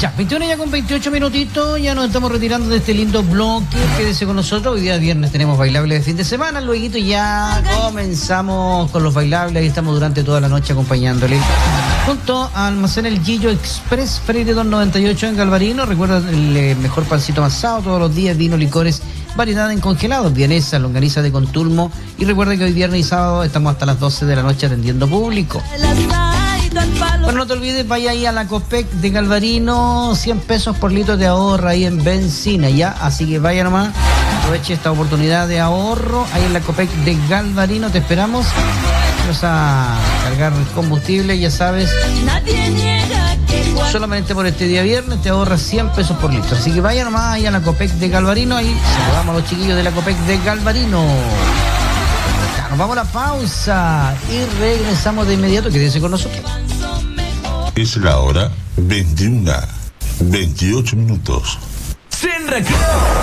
Ya, 21 ya con 28 minutitos, ya nos estamos retirando de este lindo bloque. Quédese con nosotros, hoy día viernes tenemos bailables de fin de semana, luego ya comenzamos con los bailables y estamos durante toda la noche acompañándole. Junto a Almacén El Gillo Express, Freire 298 en Galvarino, recuerda el mejor pancito amasado todos los días, vino, licores, variedad en congelados, vienesa, longaniza de Contulmo, y recuerda que hoy viernes y sábado estamos hasta las 12 de la noche atendiendo público. Bueno, no te olvides, vaya ahí a la Copec de Galvarino, 100 pesos por litro de ahorro ahí en benzina, ¿ya? Así que vaya nomás, aproveche esta oportunidad de ahorro ahí en la Copec de Galvarino, te esperamos. Vamos a cargar combustible, ya sabes. Solamente por este día viernes te ahorras 100 pesos por litro. Así que vaya nomás ahí a la Copec de Galvarino, ahí saludamos a los chiquillos de la Copec de Galvarino. Ya, nos vamos a la pausa y regresamos de inmediato. Quédese con nosotros. Es la hora 21:28. Sin recreo.